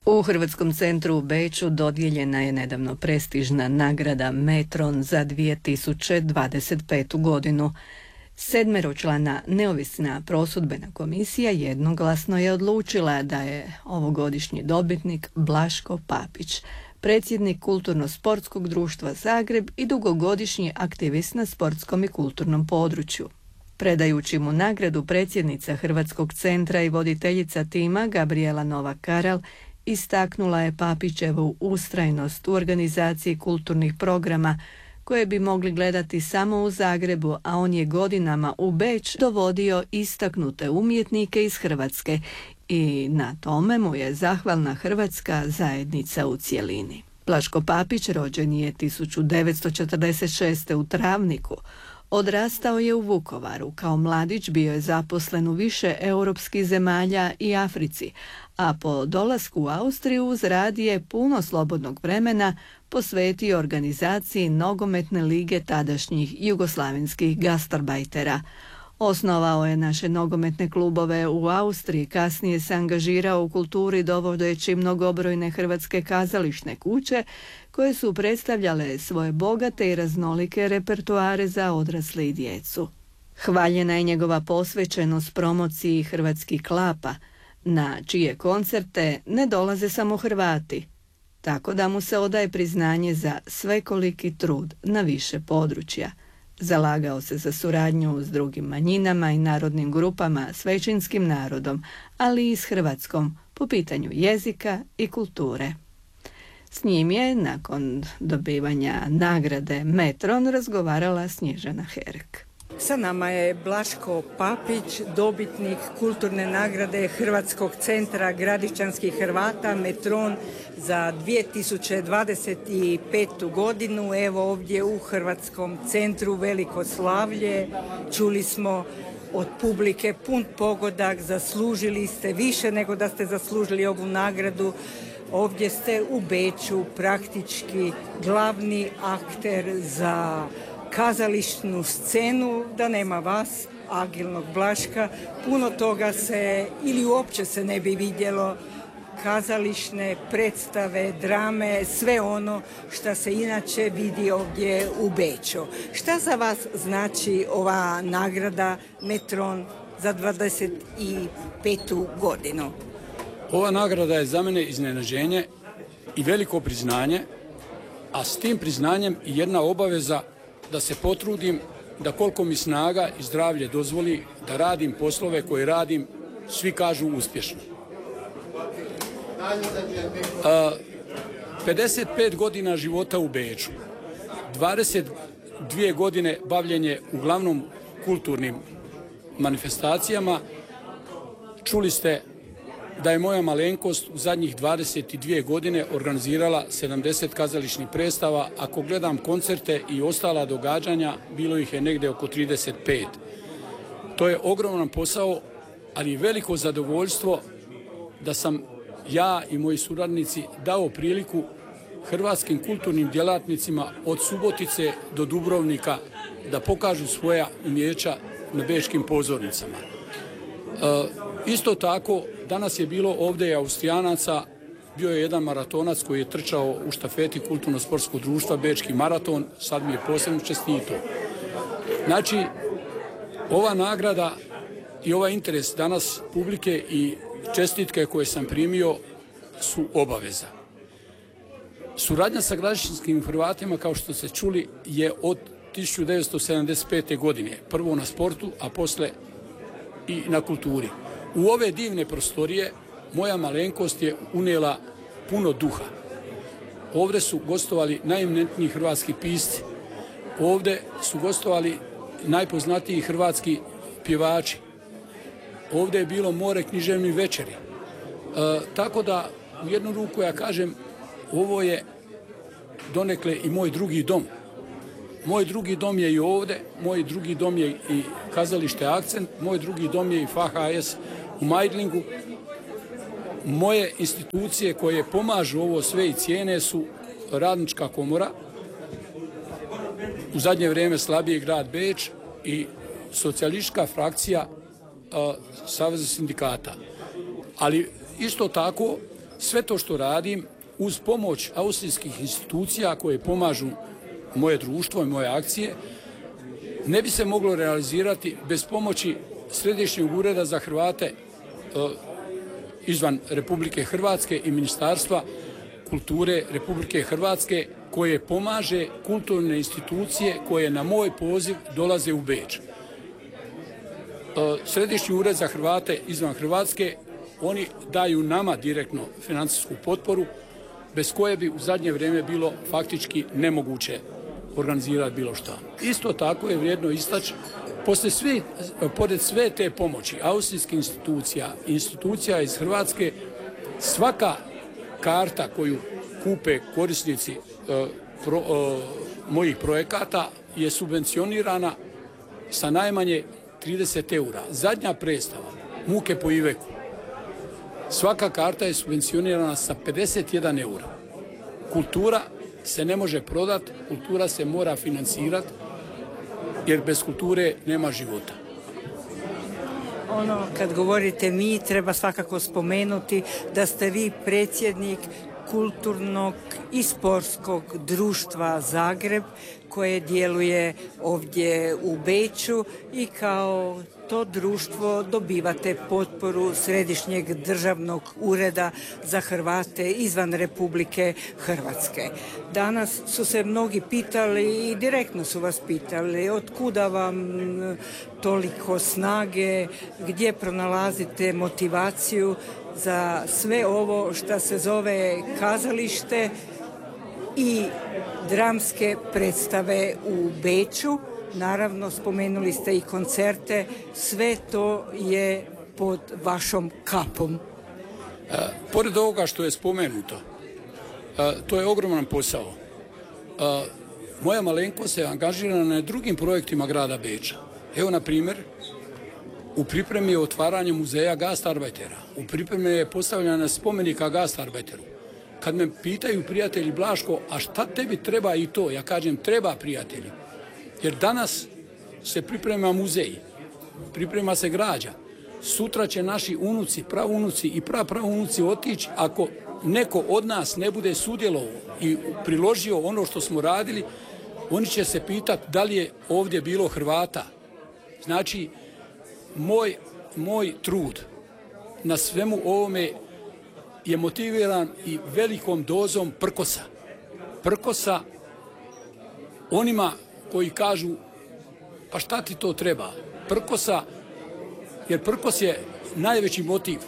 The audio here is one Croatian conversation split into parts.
U Hrvatskom centru u Beču dodijeljena je nedavno prestižna nagrada Metron za 2025. godinu. 7-člana neovisna prosudbena komisija jednoglasno je odlučila da je ovogodišnji dobitnik Blaško Papić, predsjednik Kulturno-sportskog društva Zagreb i dugogodišnji aktivist na sportskom i kulturnom području. Predajući mu nagradu, predsjednica Hrvatskog centra i voditeljica tima Gabrijela Novak-Karal istaknula je Papićevu ustrajnost u organizaciji kulturnih programa koje bi mogli gledati samo u Zagrebu, a on je godinama u Beč dovodio istaknute umjetnike iz Hrvatske i na tome mu je zahvalna hrvatska zajednica u cjelini. Blaško Papić rođen je 1946. u Travniku. Odrastao je u Vukovaru. Kao mladić bio je zaposlen u više europskih zemalja i Africi, a po dolasku u Austriju uz rad je puno slobodnog vremena posvetio organizaciji nogometne lige tadašnjih jugoslavenskih gastarbajtera. Osnovao je naše nogometne klubove u Austriji, kasnije se angažirao u kulturi dovodeći mnogobrojne hrvatske kazališne kuće koje su predstavljale svoje bogate i raznolike repertoare za odrasle i djecu. Hvaljena je njegova posvećenost promociji hrvatskih klapa, na čije koncerte ne dolaze samo Hrvati, tako da mu se odaje priznanje za svekoliki trud na više područja. Zalagao se za suradnju s drugim manjinama i narodnim grupama s većinskim narodom, ali i s Hrvatskom po pitanju jezika i kulture. S njim je, nakon dobivanja nagrade Metron, razgovarala Snježana Herek. Sa nama je Blaško Papić, dobitnik kulturne nagrade Hrvatskog centra gradišćanskih Hrvata Metron za 2025. godinu. Evo ovdje u Hrvatskom centru veliko slavlje. Čuli smo od publike pun pogodak, zaslužili ste više nego da ste zaslužili ovu nagradu. Ovdje ste u Beču praktički glavni akter za kazališnu scenu, da nema vas, agilnog Blaška, puno toga se ili uopće se ne bi vidjelo, kazališne predstave, drame, sve ono što se inače vidi ovdje u Beču. Šta za vas znači ova nagrada Metron za 25. godinu? Ova nagrada je za mene iznenađenje i veliko priznanje, a s tim priznanjem i jedna obaveza da se potrudim da koliko mi snaga i zdravlje dozvoli da radim poslove koje radim, svi kažu uspješno. 55 godina života u Beču, 22 godine bavljenje uglavnom kulturnim manifestacijama. Čuli ste da je moja malenkost u zadnjih 22 godine organizirala 70 kazališnih predstava. Ako gledam koncerte i ostala događanja, bilo ih je negdje oko 35. To je ogroman posao, ali i veliko zadovoljstvo da sam ja i moji suradnici dao priliku hrvatskim kulturnim djelatnicima od Subotice do Dubrovnika da pokažu svoja umijeća na bečkim pozornicama. Isto tako, danas je bilo ovdje i Austrijanaca, bio je jedan maratonac koji je trčao u štafeti Kulturno-sportskog društva Bečki maraton, sad mi je posebno čestitao. Znači, ova nagrada i ovaj interes danas publike i čestitke koje sam primio su obaveza. Suradnja sa gradišćanskim Hrvatima, kao što ste čuli, je od 1975. godine. Prvo na sportu, a posle i na kulturi. U ove divne prostorije moja malenkost je unijela puno duha. Ovdje su gostovali najeminentniji hrvatski pisci. Ovdje su gostovali najpoznatiji hrvatski pjevači. Ovdje je bilo more književnih večeri. Tako da u jednu ruku ja kažem, ovo je donekle i moj drugi dom. Moj drugi dom je i ovdje, moj drugi dom je i kazalište Akcent, moj drugi dom je i FHS u Majdlingu. Moje institucije koje pomažu ovo sve i cijene su Radnička komora, u zadnje vrijeme slabiji grad Beč i socijalistička frakcija Saveza sindikata. Ali isto tako sve to što radim uz pomoć austrijskih institucija koje pomažu moje društvo i moje akcije ne bi se moglo realizirati bez pomoći Središnjeg ureda za Hrvate izvan Republike Hrvatske i Ministarstva kulture Republike Hrvatske koje pomaže kulturne institucije koje na moj poziv dolaze u Beč. Središnji ured za Hrvate izvan Hrvatske, oni daju nama direktno financijsku potporu bez koje bi u zadnje vrijeme bilo faktički nemoguće organizirati bilo što. Isto tako je vrijedno istaći, pored sve te pomoći austrijskih institucija iz Hrvatske, svaka karta koju kupe korisnici mojih projekata je subvencionirana sa najmanje 30 eura. Zadnja predstava, Muke po Iveku, svaka karta je subvencionirana sa 51 eura. Kultura se ne može prodati, kultura se mora financirati, jer bez kulture nema života. Kad govorite mi, treba svakako spomenuti da ste vi predsjednik kulturnog i sportskog društva Zagreb koje djeluje ovdje u Beču i kao to društvo dobivate potporu Središnjeg državnog ureda za Hrvate izvan Republike Hrvatske. Danas su se mnogi pitali i direktno su vas pitali od kuda vam toliko snage, gdje pronalazite motivaciju za sve ovo što se zove kazalište i dramske predstave u Beču. Naravno, spomenuli ste i koncerte, sve to je pod vašom kapom. Pored ovoga što je spomenuto, to je ogroman posao. Moja malenkost je angažirana na drugim projektima grada Beča. Evo, na primjer, u pripremi je otvaranje muzeja Gastarbeitera. U pripremi je postavljena spomenika Gastarbeiteru. Kad me pitaju prijatelji Blaško, a šta tebi treba i to? Ja kažem, treba prijatelji. Jer danas se priprema muzej, priprema se građa. Sutra će naši unuci, pravunuci i pravunuci otići ako neko od nas ne bude sudjelovao i priložio ono što smo radili, oni će se pitati da li je ovdje bilo Hrvata. Znači, moj trud na svemu ovome je motiviran i velikom dozom prkosa. Prkosa onima koji kažu, pa šta ti to treba? Prkosa, jer prkos je najveći motiv.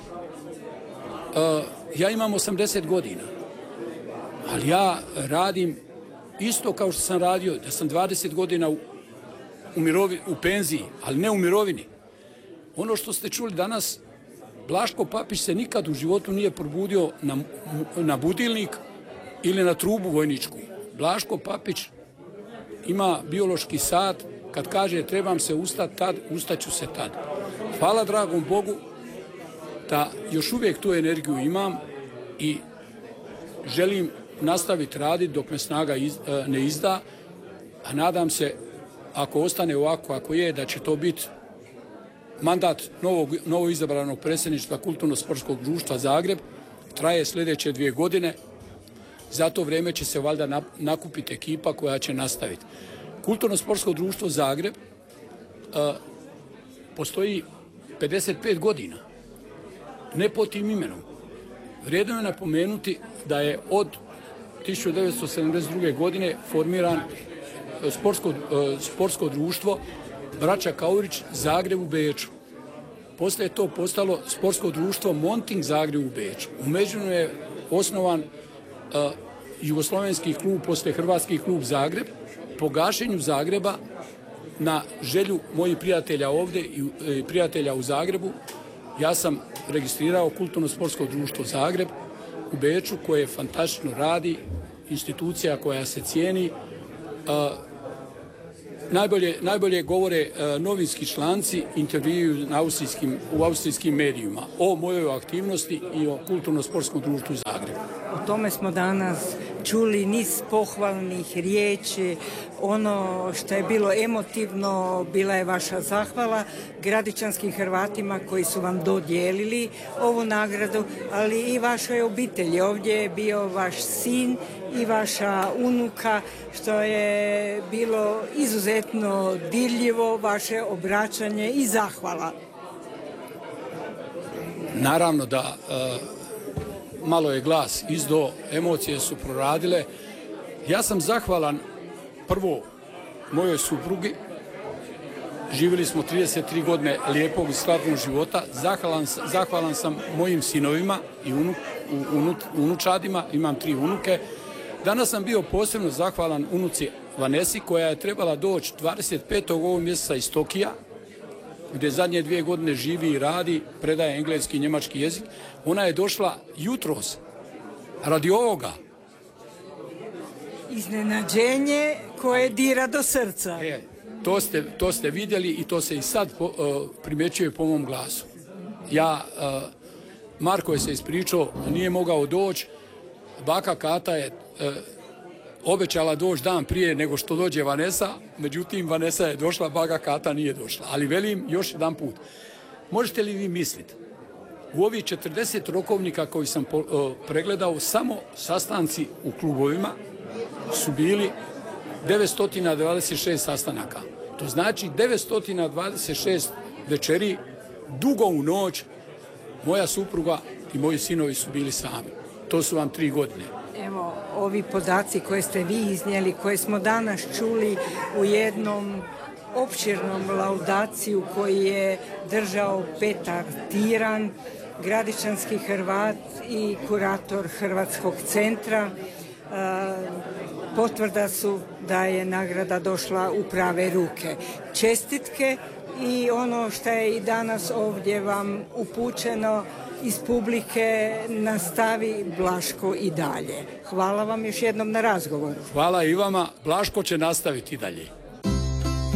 Ja imam 80 godina, ali ja radim isto kao što sam radio, da sam 20 godina u penziji, ali ne u mirovini. Ono što ste čuli danas, Blaško Papić se nikad u životu nije probudio na budilnik ili na trubu vojničku. Blaško Papić ima biološki sat, kad kaže trebam se ustati tad, ustaću se tad. Hvala dragom Bogu da još uvijek tu energiju imam i želim nastaviti raditi dok me snaga ne izda, a nadam se ako ostane ovako kako je, da će to biti mandat novo izabranog predsjedništva Kulturno-sportskog društva Zagreb, traje sljedeće 2 godine. Za to vrijeme će se valjda nakupiti ekipa koja će nastaviti. Kulturno-sportsko društvo Zagreb postoji 55 godina. Ne pod tim imenom. Vrijedno je napomenuti da je od 1972. godine formiran sportsko društvo Braća Kaurić Zagreb u Beču. Poslije je to postalo sportsko društvo Monting Zagreb u Beču. U međuvremenu je osnovan jugoslovenski klub, poslije Hrvatski klub Zagreb. Po gašenju Zagreba, na želju mojih prijatelja ovdje i prijatelja u Zagrebu, ja sam registrirao Kulturno-sportsko društvo Zagreb u Beču, koje fantastično radi, institucija koja se cijeni. Najbolje govore novinski članci, intervjuju u austrijskim medijima o mojoj aktivnosti i o Kulturno-sportskom društvu Zagreb. O tome smo danas čuli niz pohvalnih riječi. Ono što je bilo emotivno bila je vaša zahvala gradičanskim Hrvatima koji su vam dodijelili ovu nagradu, ali i vašoj obitelji. Ovdje je bio vaš sin i vaša unuka, što je bilo izuzetno dirljivo vaše obraćanje i zahvala. Naravno da malo je glas izdo, emocije su proradile. Ja sam zahvalan prvo mojoj suprugi, živjeli smo 33 godine lijepog i slavnog života, zahvalan sam mojim sinovima i unučadima, imam 3 unuke. Danas sam bio posebno zahvalan unuci Vanesi koja je trebala doći 25. ovog mjeseca iz Tokija, gdje zadnje 2 godine živi i radi, predaje engleski i njemački jezik. Ona je došla jutros radi ovoga. Iznenađenje koje dira do srca. To ste vidjeli i to se i sad primjećuje po mom glasu. Marko je se ispričao, nije mogao doći. Baka Kata je obećala doći dan prije nego što dođe Vanesa, međutim Vanesa je došla, baka Kata nije došla. Ali velim još jedan put, možete li vi misliti, u ovih 40 rokovnika koji sam pregledao, samo sastanci u klubovima su bili 926 sastanaka. To znači 926 večeri, dugo u noć, moja supruga i moji sinovi su bili sami. To su vam 3 godine. Evo, ovi podaci koje ste vi iznijeli, koje smo danas čuli u jednom opširnom laudaciju koji je držao Petar Tiran, gradičanski Hrvat i kurator Hrvatskog centra, potvrda su da je nagrada došla u prave ruke. Čestitke i ono što je i danas ovdje vam upućeno iz publike, nastavi Blaško i dalje. Hvala vam još jednom na razgovoru. Hvala i vama, Blaško će nastaviti dalje.